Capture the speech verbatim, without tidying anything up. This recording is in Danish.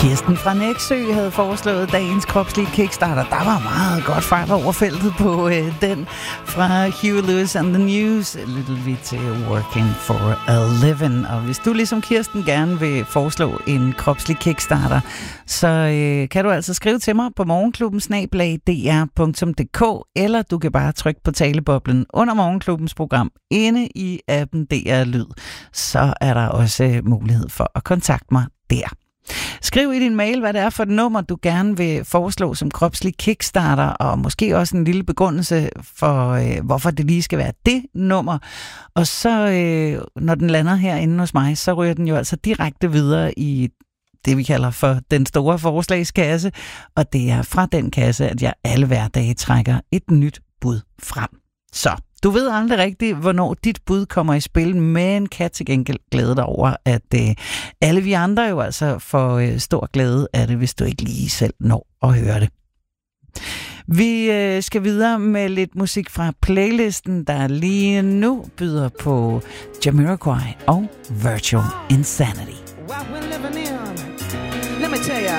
Kirsten fra Nexø havde foreslået dagens kropslige kickstarter. Der var meget godt fart over feltet på øh, den fra Huey Lewis and the News. A little bit working for a living. Og hvis du ligesom Kirsten gerne vil foreslå en kropslig kickstarter, så øh, kan du altså skrive til mig på morgenklubben snabel-a d r punktum d k, eller du kan bare trykke på taleboblen under morgenklubbens program inde i appen D R Lyd. Så er der også mulighed for at kontakte mig der. Skriv i din mail, hvad det er for et nummer, du gerne vil foreslå som kropslig kickstarter, og måske også en lille begrundelse for, øh, hvorfor det lige skal være det nummer. Og så, øh, når den lander herinde hos mig, så ryger den jo altså direkte videre i det, vi kalder for den store forslagskasse. Og det er fra den kasse, at jeg alle hverdage trækker et nyt bud frem. Så du ved aldrig rigtigt, hvornår dit bud kommer i spil, men kan til gengæld glæde dig over, at øh, alle vi andre jo altså får øh, stor glæde af det, hvis du ikke lige selv når at høre det. Vi øh, skal videre med lidt musik fra playlisten, der lige nu byder på Jamiroquai og Virtual Insanity. What we're living in, let me tell ya,